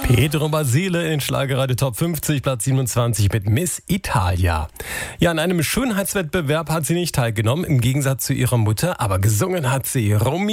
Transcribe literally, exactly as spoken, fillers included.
Pedro Basile in Schlagerradio Top fünfzig, Platz siebenundzwanzig mit Miss Italia. Ja, an einem Schönheitswettbewerb hat sie nicht teilgenommen, im Gegensatz zu ihrer Mutter, aber gesungen hat sie. Romy